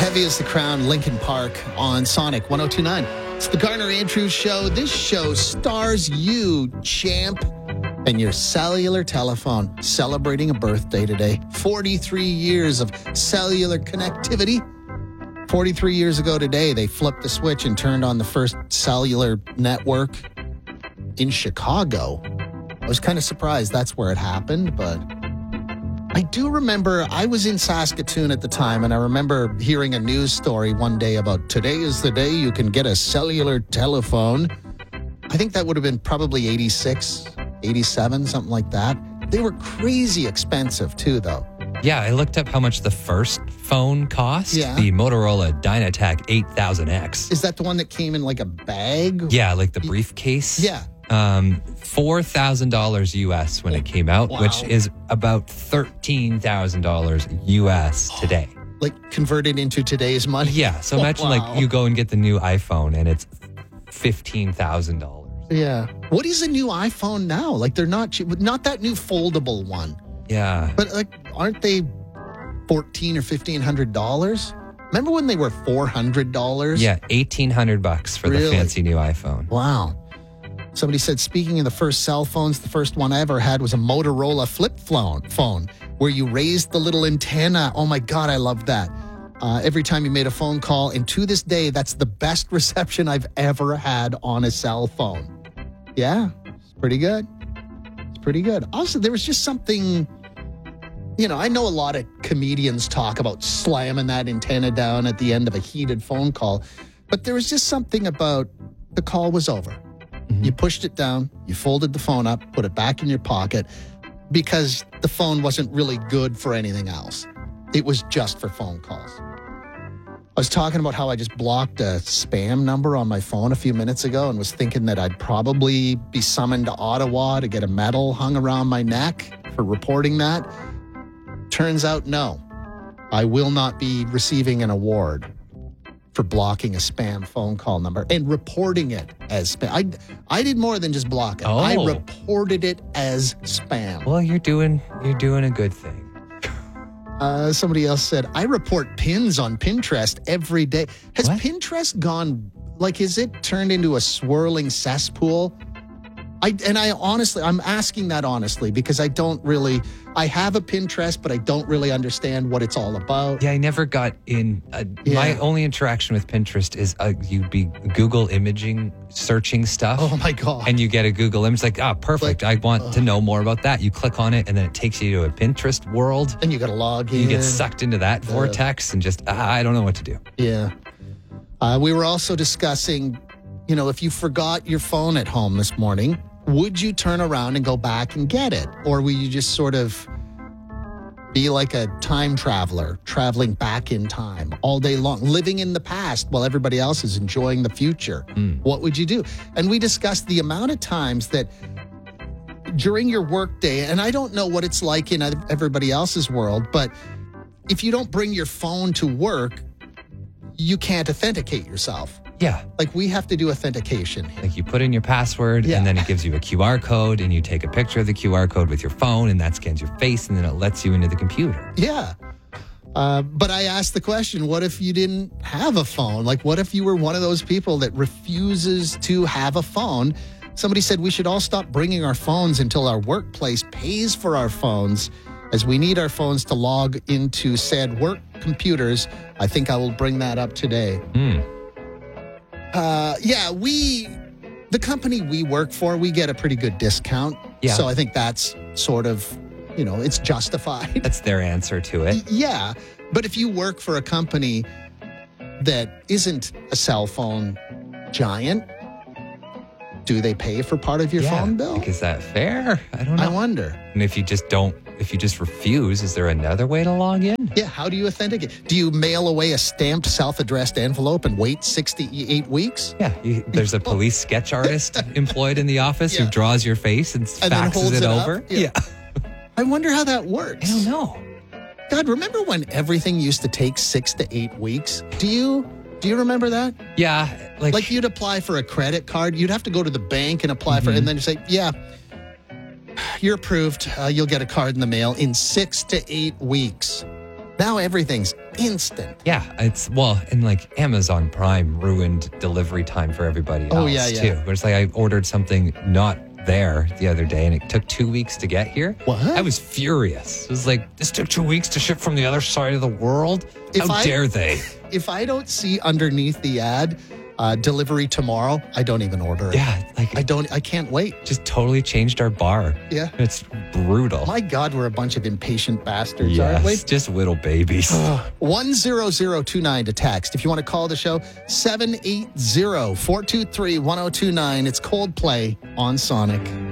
Heavy as the Crown, Linkin Park on Sonic 102.9. It's the Garner Andrews Show. This show stars you, champ, and your cellular telephone celebrating a birthday today. 43 years of cellular connectivity. 43 years ago today, they flipped the switch and turned on the first cellular network in Chicago. I was kind of surprised that's where it happened, but I do remember I was in Saskatoon at the time, and I remember hearing a news story one day about today is the day you can get a cellular telephone. I think that would have been probably 86, 87, something like that. They were crazy expensive too, though. Yeah, I looked up how much the first phone cost. Yeah. The Motorola Dynatac 8000X. Is that the one that came in like a bag? Yeah, like the briefcase. Yeah. $4,000 US when it came out, Wow. which is about $13,000 US today. Like converted into today's money? Yeah, so imagine Wow. like you go and get the new iPhone and it's $15,000. Yeah. What is a new iPhone now? Like they're not cheap, not that new foldable one. Yeah. But like, aren't they $1,400 or $1,500? Remember when they were $400? Yeah, $1,800 for the Really? fancy new iPhone. Wow. Somebody said, speaking of the first cell phones, the first one I ever had was a Motorola flip phone where you raised the little antenna. Oh my God, I loved that. Every time you made a phone call. And to this day, that's the best reception I've ever had on a cell phone. Yeah, it's pretty good. It's pretty good. Also, there was just something, you know, I know a lot of comedians talk about slamming that antenna down at the end of a heated phone call, but there was just something about the call was over. You pushed it down, you folded the phone up, put it back in your pocket because the phone wasn't really good for anything else. It was just for phone calls. I was talking about how I just blocked a spam number on my phone a few minutes ago and was thinking that I'd probably be summoned to Ottawa to get a medal hung around my neck for reporting that. Turns out, no. I will not be receiving an award for blocking a spam phone call number and reporting it as spam. I did more than just block it. Oh. I reported it as spam. Well, you're doing a good thing. Somebody else said, I report pins on Pinterest every day. Has What? Pinterest gone, like, is it turned into a swirling cesspool? I'm asking that honestly because I have a Pinterest, but I don't really understand what it's all about. Yeah, I never got in. My only interaction with Pinterest is you'd be Google imaging, searching stuff. Oh my God. And you get a Google image like, perfect. I want to know more about that. You click on it and then it takes you to a Pinterest world. And you got to log in. You get sucked into that vortex and just, I don't know what to do. Yeah. We were also discussing, you know, if you forgot your phone at home this morning, would you turn around and go back and get it? Or will you just sort of be like a time traveler, traveling back in time all day long, living in the past while everybody else is enjoying the future? What would you do? And we discussed the amount of times that during your workday, and I don't know what it's like in everybody else's world, but if you don't bring your phone to work, you can't authenticate yourself. Yeah. Like we have to do authentication here. Like you put in your password and then it gives you a QR code and you take a picture of the QR code with your phone and that scans your face and then it lets you into the computer. Yeah. But I asked the question, what if you didn't have a phone? Like, what if you were one of those people that refuses to have a phone? Somebody said we should all stop bringing our phones until our workplace pays for our phones, as we need our phones to log into said work computers. I think I will bring that up today. The company we work for, we get a pretty good discount. Yeah. So I think that's sort of, you know, it's justified. That's their answer to it. Yeah. But if you work for a company that isn't a cell phone giant, do they pay for part of your phone bill? Like, is that fair? I don't know. I wonder. And if you just refuse, is there another way to log in? Yeah, how do you authenticate? Do you mail away a stamped self-addressed envelope and wait 68 weeks? Yeah, there's a police sketch artist employed in the office who draws your face and And then faxes holds it it up? over. Yeah. I wonder how that works. I don't know. God, remember when everything used to take 6 to 8 weeks? Do you remember that? Yeah, Like you'd apply for a credit card, you'd have to go to the bank and apply for it, and then you say, yeah, you're approved. You'll get a card in the mail in 6 to 8 weeks. Now everything's instant. Yeah, and like Amazon Prime ruined delivery time for everybody else too. Where it's like I ordered something not there the other day and it took 2 weeks to get here. What? I was furious. It was like, this took 2 weeks to ship from the other side of the world? How dare they? If I don't see underneath the ad, delivery tomorrow, I don't even order it. Yeah, like I can't wait. Just totally changed our bar. Yeah. It's brutal. My God, we're a bunch of impatient bastards, aren't we? Yes, just little babies. 10029 to text. If you want to call the show, 780-423-1029. It's Coldplay on Sonic.